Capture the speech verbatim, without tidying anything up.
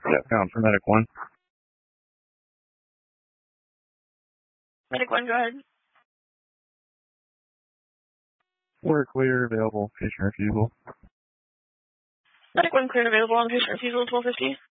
Yeah, count for medic one. Medic one, go ahead. We're clear, available, patient refusal. Medic one cleared available on patient refusal twelve fifty.